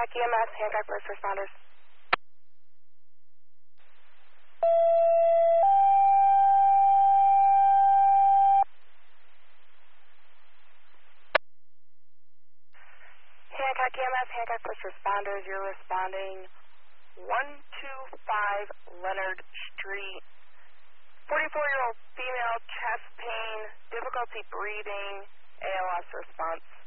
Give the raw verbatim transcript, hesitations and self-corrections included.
Hancock E M S, Hancock First Responders. Hancock E M S, Hancock First Responders, you're responding one two five Leonard Street. forty-four-year-old female, chest pain, difficulty breathing, A L S response.